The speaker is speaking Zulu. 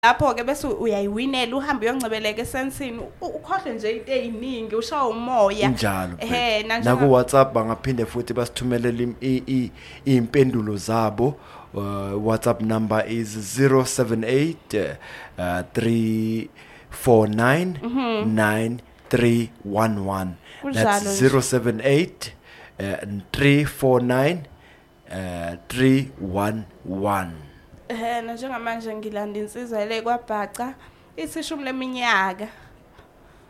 lapho ke bese uyayiwinela uhambe uyongcebeleka esensini ukhohle nje into eziningi ushawa umoya njalo na ku WhatsApp bangaphinde futhi basithumelele impendulo zabo. WhatsApp number is 078 349 9311. That's 078 349 311. Na njengamanje ngilanda insizwa le kwaBhaca isishumi leminyaka.